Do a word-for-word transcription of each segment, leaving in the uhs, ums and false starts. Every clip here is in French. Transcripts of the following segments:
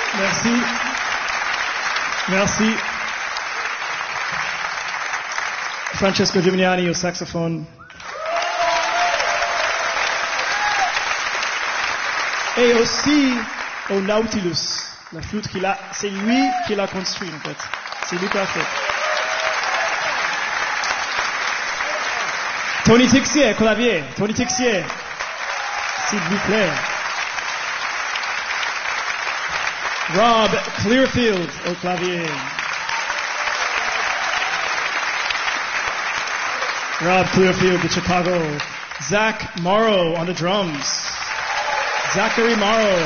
Merci. Merci. Francesco Gimignani au saxophone. Et aussi au Nautilus, la flûte qu'il a, c'est lui qui l'a construit en fait. C'est lui qui l'a fait. Tony Tixier, clavier. Tony Tixier, s'il vous plaît. Rob Clearfield au clavier. Rob Clearfield de Chicago. Zach Morrow on the drums. Zachary Morrow.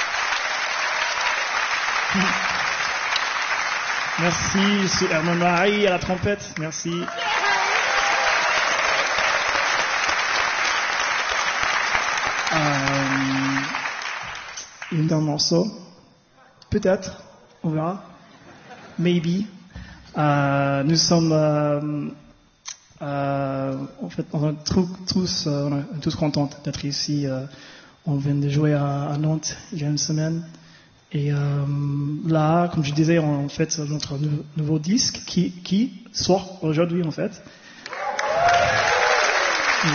Merci, c'est Herman Marie à la trompette. Merci. Euh, une d'un morceau. Peut-être, on verra. Maybe. Euh, nous sommes, euh, euh, en fait, on est tous, tous, euh, on est tous contents d'être ici. Euh, on vient de jouer à, à Nantes il y a une semaine. Et euh, là, comme je disais, on fait notre nou- nouveau disque qui, qui sort aujourd'hui, en fait. Oui.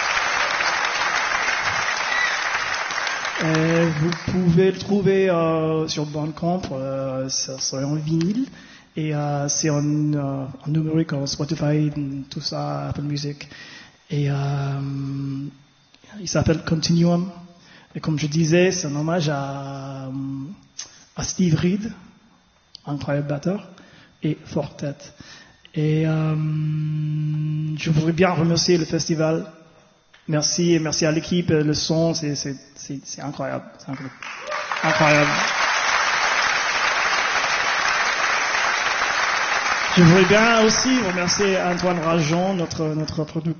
Et vous pouvez le trouver euh, sur Bandcamp, euh, c'est en vinyle, et euh, c'est en, euh, en numérique, en Spotify, tout ça, Apple Music. Et euh, il s'appelle Continuum. Et comme je disais, c'est un hommage à, à Steve Reed, incroyable batteur, et Fortet. Et euh, je voudrais bien remercier le festival. Merci, et merci à l'équipe, le son, c'est, c'est, c'est, c'est incroyable. C'est incroyable. incroyable. Je voudrais bien aussi remercier Antoine Rajon, notre, notre producteur.